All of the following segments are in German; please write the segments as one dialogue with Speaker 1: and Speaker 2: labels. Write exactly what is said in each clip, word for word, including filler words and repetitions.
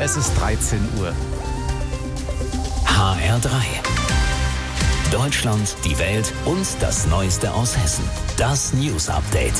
Speaker 1: Es ist dreizehn Uhr.
Speaker 2: H R drei. Deutschland, die Welt und das Neueste aus Hessen. Das News Update.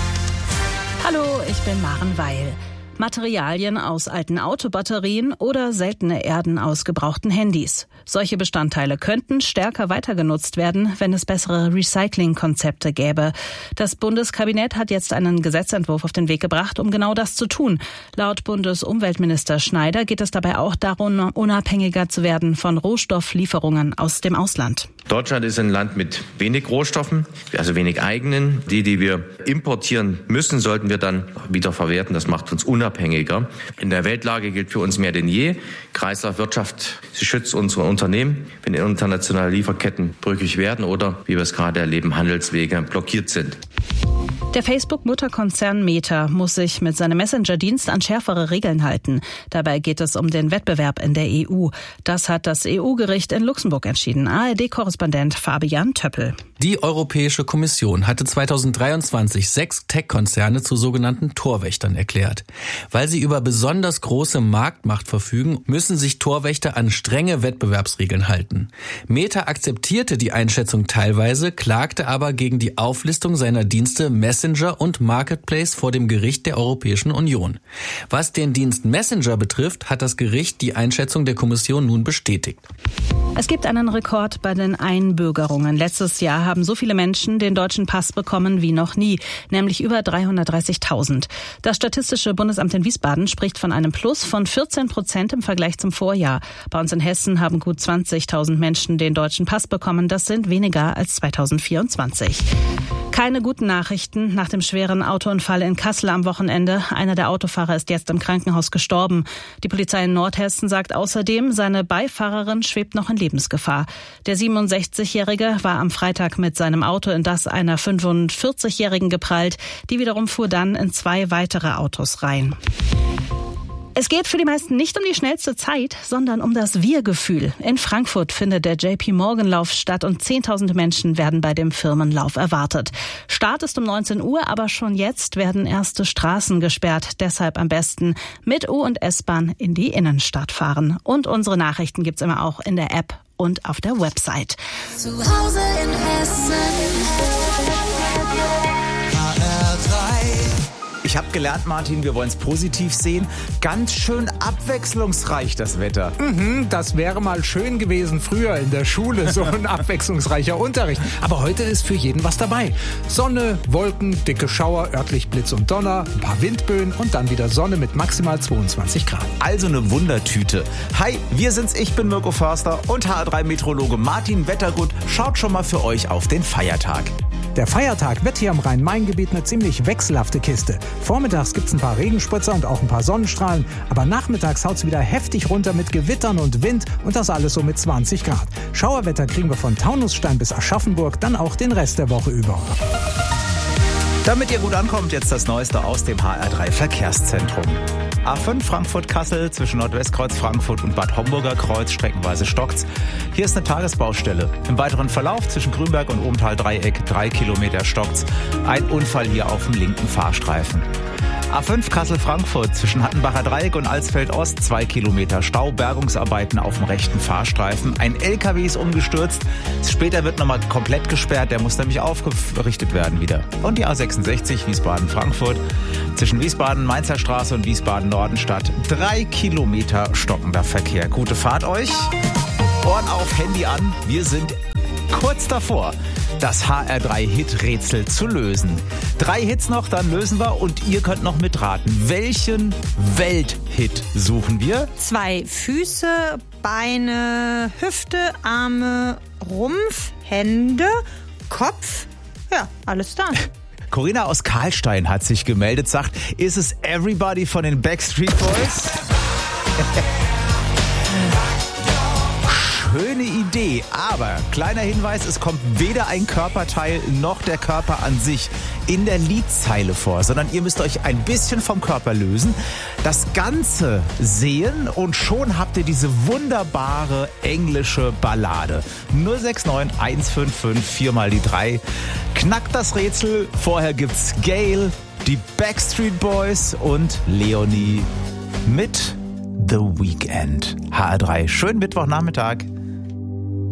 Speaker 3: Hallo, ich bin Maren Weil. Materialien aus alten Autobatterien oder seltene Erden aus gebrauchten Handys. Solche Bestandteile könnten stärker weitergenutzt werden, wenn es bessere Recycling-Konzepte gäbe. Das Bundeskabinett hat jetzt einen Gesetzentwurf auf den Weg gebracht, um genau das zu tun. Laut Bundesumweltminister Schneider geht es dabei auch darum, unabhängiger zu werden von Rohstofflieferungen aus dem Ausland.
Speaker 4: Deutschland ist ein Land mit wenig Rohstoffen, also wenig eigenen. Die, die wir importieren müssen, sollten wir dann wieder verwerten. Das macht uns unabhängiger. In der Weltlage gilt für uns mehr denn je: Kreislaufwirtschaft, sie schützt unsere Unternehmen, wenn internationale Lieferketten brüchig werden oder, wie wir es gerade erleben, Handelswege blockiert sind.
Speaker 3: Der Facebook-Mutterkonzern Meta muss sich mit seinem Messenger-Dienst an schärfere Regeln halten. Dabei geht es um den Wettbewerb in der E U. Das hat das E U-Gericht in Luxemburg entschieden. A R D-Korrespondent Fabian Töppel.
Speaker 5: Die Europäische Kommission hatte zweitausenddreiundzwanzig sechs Tech-Konzerne zu sogenannten Torwächtern erklärt. Weil sie über besonders große Marktmacht verfügen, müssen sich Torwächter an strenge Wettbewerbsregeln halten. Meta akzeptierte die Einschätzung teilweise, klagte aber gegen die Auflistung seiner Dienste Messenger und Marketplace vor dem Gericht der Europäischen Union. Was den Dienst Messenger betrifft, hat das Gericht die Einschätzung der Kommission nun bestätigt.
Speaker 3: Es gibt einen Rekord bei den Einbürgerungen. Letztes Jahr haben so viele Menschen den deutschen Pass bekommen wie noch nie, nämlich über dreihundertdreißigtausend. Das Statistische Bundesamt in Wiesbaden spricht von einem Plus von vierzehn Prozent im Vergleich zum Vorjahr. Bei uns in Hessen haben gut zwanzigtausend Menschen den deutschen Pass bekommen. Das sind weniger als zweitausendvierundzwanzig. Keine guten Nachrichten nach dem schweren Autounfall in Kassel am Wochenende. Einer der Autofahrer ist jetzt im Krankenhaus gestorben. Die Polizei in Nordhessen sagt außerdem, seine Beifahrerin schwebt noch in Lebensgefahr. Der siebenundsechzigjährige war am Freitag mit seinem Auto in das einer fünfundvierzigjährigen geprallt. Die wiederum fuhr dann in zwei weitere Autos rein. Es geht für die meisten nicht um die schnellste Zeit, sondern um das Wir-Gefühl. In Frankfurt findet der J P Morgan Lauf statt und zehntausende Menschen werden bei dem Firmenlauf erwartet. Start ist um neunzehn Uhr, aber schon jetzt werden erste Straßen gesperrt. Deshalb am besten mit U- und S-Bahn in die Innenstadt fahren. Und unsere Nachrichten gibt's immer auch in der App und auf der Website.
Speaker 6: Zu Hause in Hessen. H R drei.
Speaker 1: Ich habe gelernt, Martin, wir wollen es positiv sehen. Ganz schön abwechslungsreich, das Wetter.
Speaker 7: Mhm, das wäre mal schön gewesen früher in der Schule, so ein abwechslungsreicher Unterricht. Aber heute ist für jeden was dabei. Sonne, Wolken, dicke Schauer, örtlich Blitz und Donner, ein paar Windböen und dann wieder Sonne mit maximal zweiundzwanzig Grad.
Speaker 1: Also eine Wundertüte. Hi, wir sind's, ich bin Mirko Förster und H R drei Meteorologe Martin Wettergut schaut schon mal für euch auf den Feiertag.
Speaker 7: Der Feiertag wird hier am Rhein-Main-Gebiet eine ziemlich wechselhafte Kiste. Vormittags gibt's ein paar Regenspritzer und auch ein paar Sonnenstrahlen, aber nachmittags haut's wieder heftig runter mit Gewittern und Wind und das alles so mit zwanzig Grad. Schauerwetter kriegen wir von Taunusstein bis Aschaffenburg, dann auch den Rest der Woche über.
Speaker 1: Damit ihr gut ankommt, jetzt das Neueste aus dem H R drei Verkehrszentrum. A fünf Frankfurt-Kassel zwischen Nordwestkreuz Frankfurt und Bad Homburger Kreuz streckenweise stockt's. Hier ist eine Tagesbaustelle. Im weiteren Verlauf zwischen Grünberg und Ohmtal-Dreieck drei Kilometer stockt's. Ein Unfall hier auf dem linken Fahrstreifen. A fünf Kassel-Frankfurt zwischen Hattenbacher Dreieck und Alsfeld-Ost zwei Kilometer Stau, Bergungsarbeiten auf dem rechten Fahrstreifen. Ein L K W ist umgestürzt. Später wird nochmal komplett gesperrt, der muss nämlich aufgerichtet werden wieder. Und die A sechsundsechzig Wiesbaden-Frankfurt zwischen Wiesbaden-Mainzer Straße und Wiesbaden-Nordenstadt drei Kilometer stockender Verkehr. Gute Fahrt euch. Ohren auf, Handy an. Wir sind kurz davor, das H R drei Hit-Rätsel zu lösen. Drei Hits noch, dann lösen wir und ihr könnt noch mitraten. Welchen Welthit suchen wir?
Speaker 8: Zwei Füße, Beine, Hüfte, Arme, Rumpf, Hände, Kopf. Ja, alles da.
Speaker 1: Corinna aus Karlstein hat sich gemeldet, sagt, ist es Everybody von den Backstreet Boys? Schöne Idee, aber kleiner Hinweis, es kommt weder ein Körperteil noch der Körper an sich in der Liedzeile vor, sondern ihr müsst euch ein bisschen vom Körper lösen, das Ganze sehen und schon habt ihr diese wunderbare englische Ballade. null sechs neun eins fünf fünf vier mal die drei. Knackt das Rätsel, vorher gibt's Gail, die Backstreet Boys und Leonie mit The Weeknd. H R drei, schönen Mittwochnachmittag.